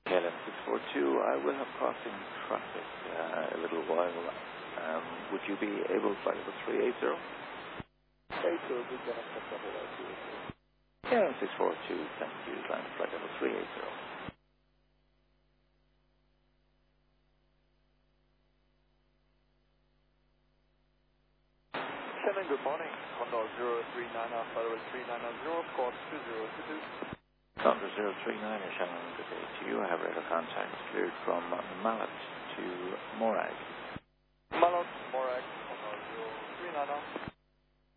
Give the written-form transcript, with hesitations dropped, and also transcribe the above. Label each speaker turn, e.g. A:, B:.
A: KLM 642, I will have crossing traffic a little while. Would you be able to fly level 380?
B: 80, we can accept the whole idea.
A: KLM 642, thank you, land flight level 380.
B: Good morning. Condor 039 Alpha level 390, course 2022.
A: Condor 039, Shannon, good day to you. I have radar contact cleared from Mallet to Morag.
B: Mallet, Morag.